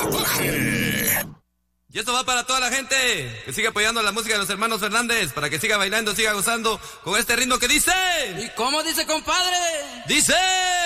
salvaje. Y esto va para toda la gente que sigue apoyando la música de los hermanos Fernández, para que siga bailando, siga gozando con este ritmo que dice... ¿Y cómo dice, compadre? ¡Dice!